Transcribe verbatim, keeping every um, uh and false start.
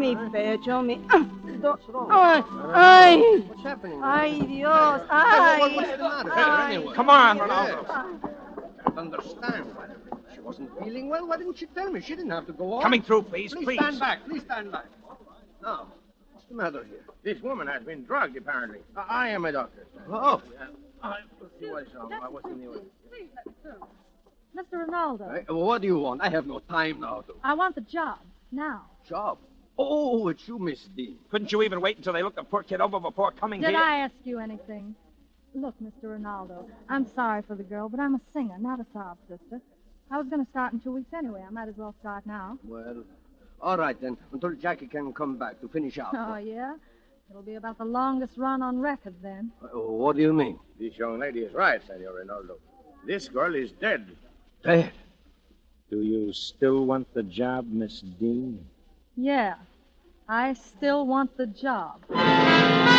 mi pecho, mi... What's wrong? Ay, ay, What's happening? ay, Dios, Hey, ay. what, what's the matter? Ay. Anyway. Come on, Yes. Ronaldo. I can't understand. She wasn't feeling well. Why didn't she tell me? She didn't have to go on. Coming through, please, Please, please. stand back. Please stand back. Now, what's the matter here? This woman has been drugged, apparently. I, I am a doctor. Oh. I, let's see what's wrong. What's in the way? Please let me through. Mister Ronaldo, Hey, what do you want? I have no time now to... I want the job. Now. Job? Oh, it's you, Miss Dean. Couldn't you even wait until they looked the poor kid over before coming Did here? I ask you anything? Look, Mister Ronaldo, I'm sorry for the girl, but I'm a singer, not a sob sister. I was going to start in two weeks anyway. I might as well start now. Well, all right then, until Jackie can come back to finish out. Oh, yeah? It'll be about the longest run on record then. Uh, what do you mean? This young lady is right, Senor Ronaldo. This girl is dead. Dead? Do you still want the job, Miss Dean? Yeah, I still want the job.